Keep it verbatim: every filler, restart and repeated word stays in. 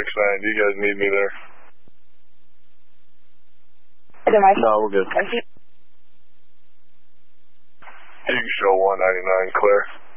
nine. Do you guys need me there? No, we're good. You can show one ninety-nine, clear.